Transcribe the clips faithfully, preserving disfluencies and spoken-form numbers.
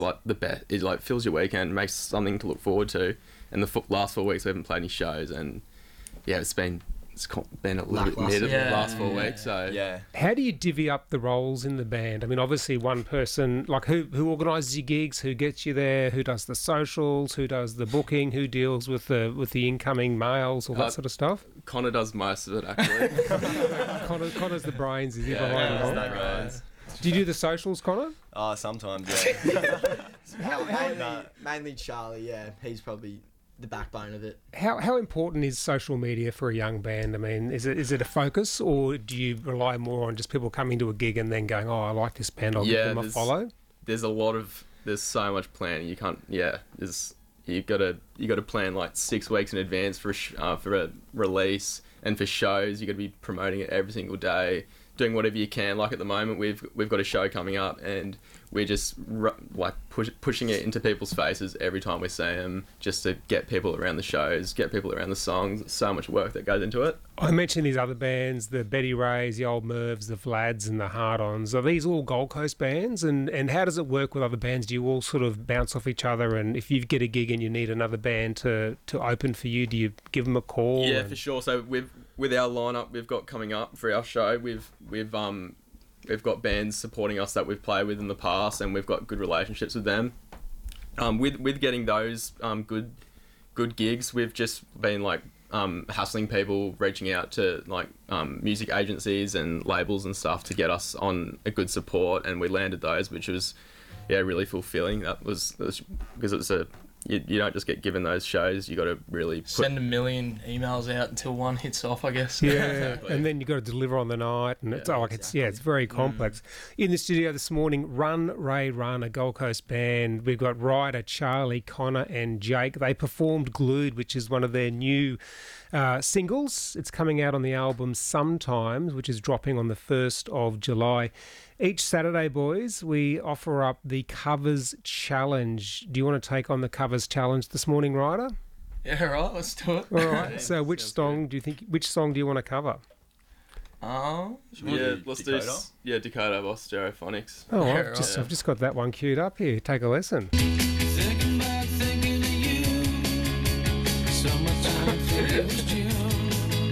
like the best. It like fills your weekend, makes something to look forward to. And the f- last four weeks we haven't played any shows, and yeah, it's been it's been a little bit mid yeah, the last four yeah, weeks. So Yeah. How do you divvy up the roles in the band? I mean, obviously one person, like who who organises your gigs, who gets you there, who does the socials, who does the booking, who deals with the with the incoming mails, all that Uh, sort of stuff. Connor does most of it actually. Connor, Connor's the brains, is he? Yeah, behind yeah, it all? That guys. Do you do the socials, Connor? Oh, sometimes, yeah. mainly, mainly Charlie, yeah. He's probably the backbone of it. How how important is social media for a young band? I mean, is it is it a focus, or do you rely more on just people coming to a gig and then going, oh, I like this band, I'll Yeah, give them a there's- follow? There's a lot of there's so much planning. You can't yeah. There's you gotta you gotta plan like six weeks in advance for a sh- uh, for a release, and for shows you gotta be promoting it every single day, doing whatever you can. Like at the moment we've we've got a show coming up, and we're just ru- like push, pushing it into people's faces every time we see them, just to get people around the shows, get people around the songs. So much work that goes into it. I mentioned these other bands, the Betty Rays, the Old Mervs, the Vlads and the Hard-Ons. Are these all Gold Coast bands? And, and how does it work with other bands? Do you all sort of bounce off each other? And if you get a gig and you need another band to, to open for you, do you give them a call? Yeah, and... for sure. So with with our lineup we've got coming up for our show, we've we've um we've got bands supporting us that we've played with in the past, and we've got good relationships with them. Um, with with getting those um good good gigs, we've just been like um hassling people, reaching out to like um music agencies and labels and stuff to get us on a good support, and we landed those, which was yeah really fulfilling. That was, that was because it was a You, you don't just get given those shows. You got to really put, Send a million emails out until one hits off, I guess. Yeah, Exactly. and then you've got to deliver on the night, and it's Yeah, like it's yeah, it's very complex. In the studio this morning, Run Ray Run, a Gold Coast band. We've got Ryder, Charlie, Connor, and Jake. They performed "Glued," which is one of their new uh, singles. It's coming out on the album Sometimes, which is dropping on the first of July. Each Saturday, boys, we offer up the Covers Challenge. Do you want to take on the Covers Challenge this morning, Ryder? Yeah, right, let's do it. All right. So, which song do you think? Which song do you want to cover? Um, yeah, let's do Dakota? s- yeah Dakota by Stereophonics. Oh, Yeah, I've, right. just, I've just got that one queued up here. Take a listen. Thinking about thinking of you. Summertime, think it was June.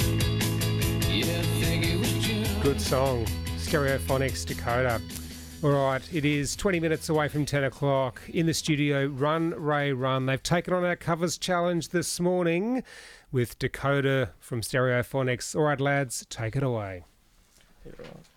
Yeah, think it was June. Good song. Stereophonics, Dakota. All right, it is twenty minutes away from ten o'clock. In the studio, Run Ray Run. They've taken on our Covers Challenge this morning with Dakota from Stereophonics. All right, lads, take it away. yeah, right.